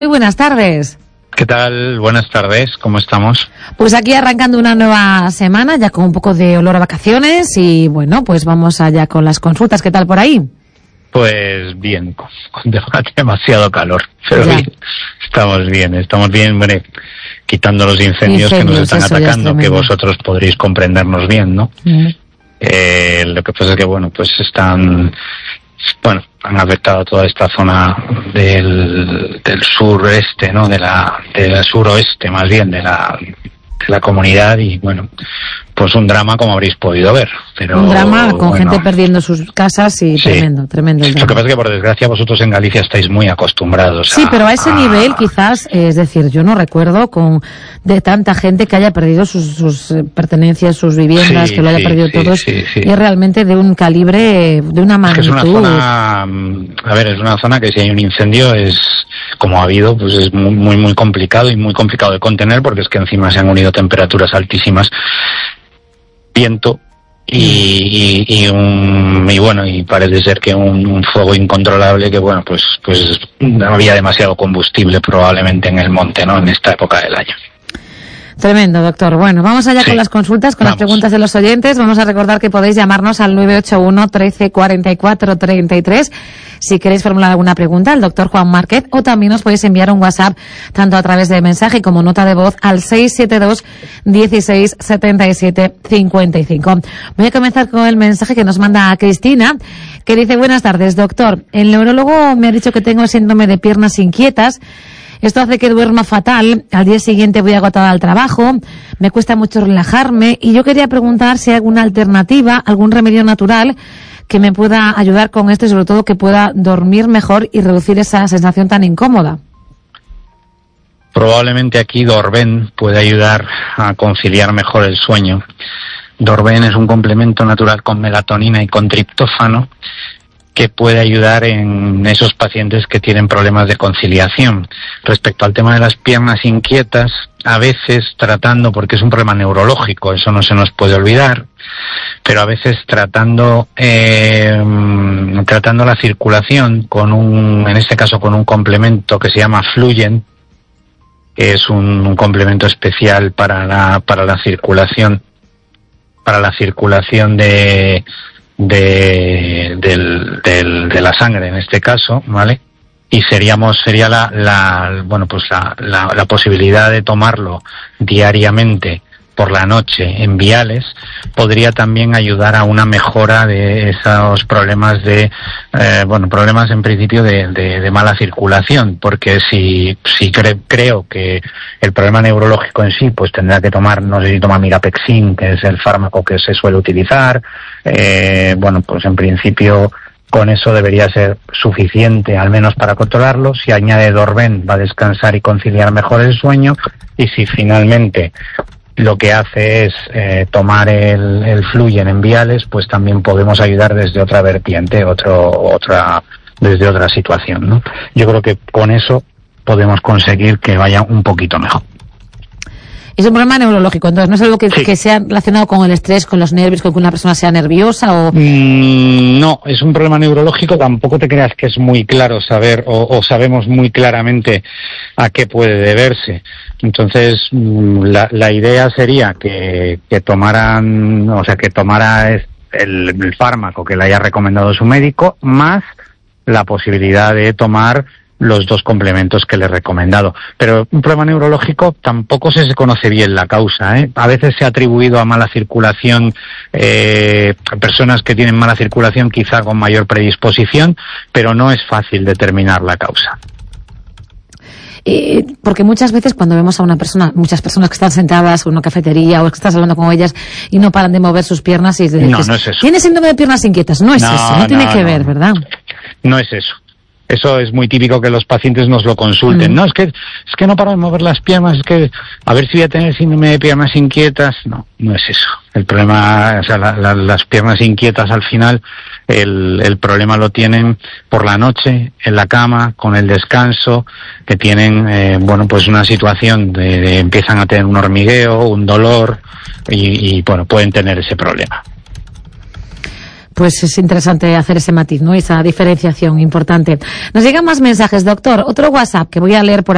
Muy buenas tardes. ¿Qué tal? Buenas tardes, ¿cómo estamos? Pues aquí arrancando una nueva semana, ya con un poco de olor a vacaciones y bueno, pues vamos allá con las consultas. ¿Qué tal por ahí? Pues bien, con demasiado calor, pero ya. bien, estamos bien, bueno, quitando los incendios que nos están atacando, que vosotros podréis comprendernos bien, ¿no? Lo que pasa es que, bueno, pues han afectado toda esta zona del sureste, ¿no? Del suroeste, más bien, de la comunidad y, bueno, pues un drama como habréis podido ver. Pero, un drama con gente perdiendo sus casas y sí. tremendo el drama. Lo que pasa es que, por desgracia, vosotros en Galicia estáis muy acostumbrados Sí, pero a ese nivel quizás, es decir, yo no recuerdo de tanta gente que haya perdido sus pertenencias, sus viviendas, que lo haya perdido todo. Y es realmente de un calibre, de una magnitud. Es una zona, es una zona que si hay un incendio como ha habido, pues es muy, muy complicado y muy complicado de contener, porque es que encima se han unido temperaturas altísimas, viento y parece ser que un fuego incontrolable, que bueno, pues había demasiado combustible probablemente en el monte, ¿no? En esta época del año. Tremendo, doctor. Bueno, vamos allá con las consultas, las preguntas de los oyentes. Vamos a recordar que podéis llamarnos al 981 13 44 33 si queréis formular alguna pregunta al doctor Juan Márquez, o también os podéis enviar un WhatsApp tanto a través de mensaje como nota de voz al 672 16 77 55. Voy a comenzar con el mensaje que nos manda Cristina, que dice: buenas tardes, doctor. El neurólogo me ha dicho que tengo síndrome de piernas inquietas. Esto hace que duerma fatal, al día siguiente voy agotada al trabajo, me cuesta mucho relajarme, y yo quería preguntar si hay alguna alternativa, algún remedio natural que me pueda ayudar con esto y sobre todo que pueda dormir mejor y reducir esa sensación tan incómoda. Probablemente aquí Dorben puede ayudar a conciliar mejor el sueño. Dorben es un complemento natural con melatonina y con triptófano que puede ayudar en esos pacientes que tienen problemas de conciliación. Respecto al tema de las piernas inquietas, a veces tratando, porque es un problema neurológico, eso no se nos puede olvidar, pero a veces tratando la circulación en este caso con un complemento que se llama Fluyen, que es un complemento especial para la circulación, de la sangre en este caso, ¿vale? Y sería la posibilidad de tomarlo diariamente por la noche en viales, podría también ayudar a una mejora de esos problemas problemas en principio de mala circulación, porque creo que el problema neurológico en sí, pues tendrá que tomar, no sé si toma Mirapexin, que es el fármaco que se suele utilizar, pues en principio con eso debería ser suficiente, al menos para controlarlo. Si añade Dorben, va a descansar y conciliar mejor el sueño, y si finalmente lo que hace es tomar el Fluyen en viales, pues también podemos ayudar desde otra vertiente, desde otra situación, ¿no? Yo creo que con eso podemos conseguir que vaya un poquito mejor. Es un problema neurológico, entonces no es algo que sea relacionado con el estrés, con los nervios, con que una persona sea nerviosa o... No, es un problema neurológico. Tampoco te creas que es muy claro saber o sabemos muy claramente a qué puede deberse. Entonces, la idea sería que tomara el fármaco que le haya recomendado su médico, más la posibilidad de tomar los dos complementos que le he recomendado. Pero un problema neurológico tampoco se conoce bien la causa, ¿eh? A veces se ha atribuido a mala circulación, personas que tienen mala circulación quizá con mayor predisposición, pero no es fácil determinar la causa. Porque muchas veces cuando vemos a muchas personas que están sentadas en una cafetería o que estás hablando con ellas y no paran de mover sus piernas y dices, no es eso. ¿Tiene síndrome de piernas inquietas? No es eso, no tiene que ver, ¿verdad? No es eso. Eso es muy típico que los pacientes nos lo consulten. No, es que no paro de mover las piernas, es que a ver si voy a tener síndrome de piernas inquietas. No es eso. El problema, las piernas inquietas al final, el problema lo tienen por la noche, en la cama, con el descanso, que tienen, una situación de empiezan a tener un hormigueo, un dolor y pueden tener ese problema. Pues es interesante hacer ese matiz, ¿no? Esa diferenciación importante. Nos llegan más mensajes, doctor. Otro WhatsApp que voy a leer por